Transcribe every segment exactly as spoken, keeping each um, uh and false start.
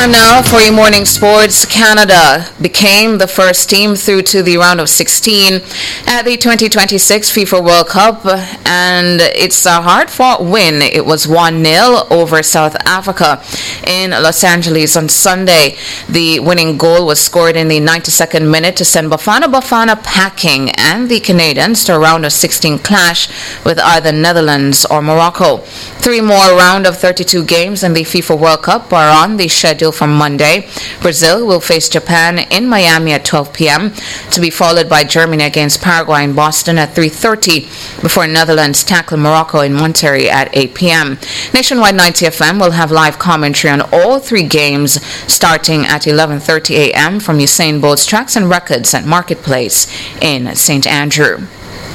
Time now for your morning sports. Canada became the first team through to the round of sixteen at the twenty twenty-six FIFA World Cup, and it's a hard-fought win. It was one nil over South Africa in Los Angeles on Sunday. The winning goal was scored in the ninety-second minute to send Bafana Bafana packing and the Canadians to a round of sixteen clash with either Netherlands or Morocco. Three more round of thirty-two games in the FIFA World Cup are on the schedule for Monday. Brazil will face Japan in Miami at twelve p.m. to be followed by Germany against Paraguay in Boston at three thirty before Netherlands tackle Morocco in Monterrey at eight p.m. Nationwide ninety F M will have live commentary on all three games starting at eleven thirty a.m. from Usain Bolt's Tracks and Records at Marketplace in Saint Andrew.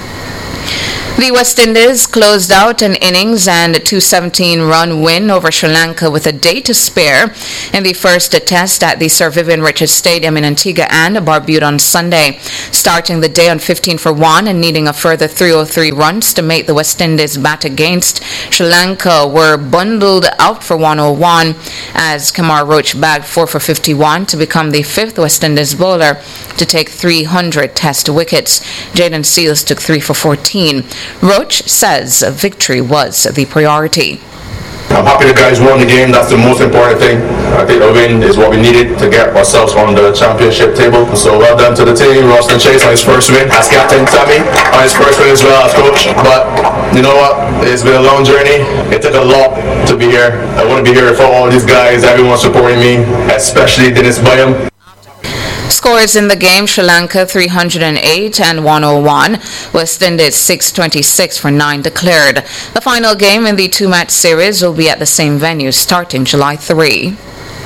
The West Indies closed out an innings and a two seventeen run win over Sri Lanka with a day to spare in the first test at the Sir Vivian Richards Stadium in Antigua and Barbuda on Sunday. Starting the day on fifteen for one and needing a further three oh three runs to make the West Indies bat against, Sri Lanka were bundled out for one oh one as Kamar Roach bagged four for fifty-one to become the fifth West Indies bowler to take three hundred test wickets. Jaden Seals took three for fourteen. Roach says victory was the priority. I'm happy the guys won the game. That's the most important thing. I think the win is what we needed to get ourselves on the championship table. So well done to the team. Roston Chase on his first win as captain, Tammy on his first win as well as coach. But you know what? It's been a long journey. It took a lot to be here. I want to be here for all these guys, everyone supporting me, especially Dennis Bayam. Scores in the game: Sri Lanka three hundred eight and one oh one, West Indies six twenty-six for nine declared. The final game in the two-match series will be at the same venue starting July third.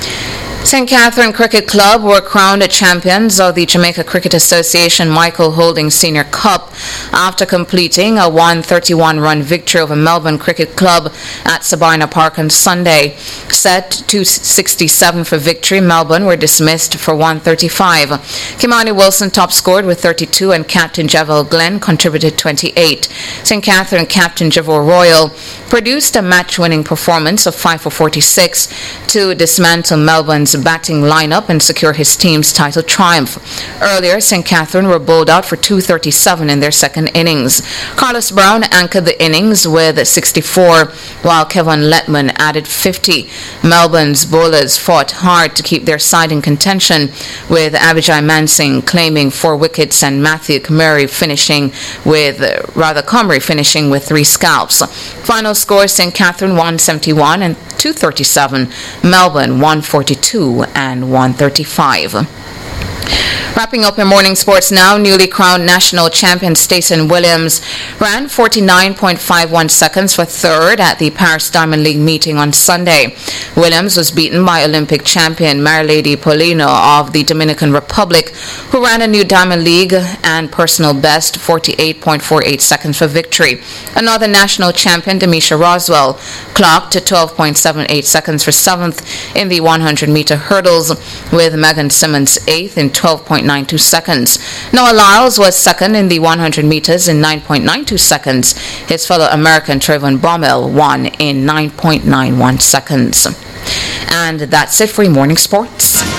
Saint Catherine Cricket Club were crowned champions of the Jamaica Cricket Association Michael Holding Senior Cup after completing a one thirty-one run victory over Melbourne Cricket Club at Sabina Park on Sunday. Set two sixty-seven for victory, Melbourne were dismissed for one thirty-five. Kimani Wilson top scored with thirty-two and captain Javel Glenn contributed twenty-eight. Saint Catherine captain Javor Royal produced a match-winning performance of five for forty-six to dismantle Melbourne's batting lineup and secure his team's title triumph. Earlier, Saint Catherine were bowled out for two thirty-seven in their second innings. Carlos Brown anchored the innings with sixty-four, while Kevin Letman added fifty. Melbourne's bowlers fought hard to keep their side in contention, with Abhijay Mansingh claiming four wickets and Matthew Kumari finishing with, rather Comrie finishing with three scalps. Final score: Saint Catherine one seventy-one and two thirty-seven, Melbourne one forty-two and one thirty-five. Wrapping up in morning sports now, newly crowned national champion Stacey Williams ran forty-nine point five one seconds for third at the Paris Diamond League meeting on Sunday. Williams was beaten by Olympic champion Marilady Paulino of the Dominican Republic, who ran a new Diamond League and personal best forty-eight point four eight seconds for victory. Another national champion, Demisha Roswell, clocked twelve point seven eight seconds for seventh in the one hundred meter hurdles, with Megan Simmons eighth in twelve point nine two seconds. Noah Lyles was second in the one hundred meters in nine point nine two seconds. His fellow American Trayvon Bromell won in nine point nine one seconds. And that's it for your morning sports.